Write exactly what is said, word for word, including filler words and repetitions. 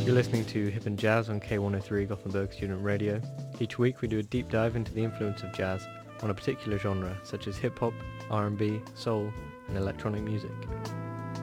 You're listening to Hip and Jazz on K one oh three Gothenburg Student Radio. Each week we do a deep dive into the influence of jazz on a particular genre, such as hip-hop, R and B, soul, and electronic music.